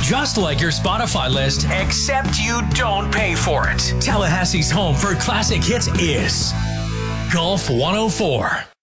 Just like your Spotify list, except you don't pay for it. Tallahassee's home for classic hits is Golf 104.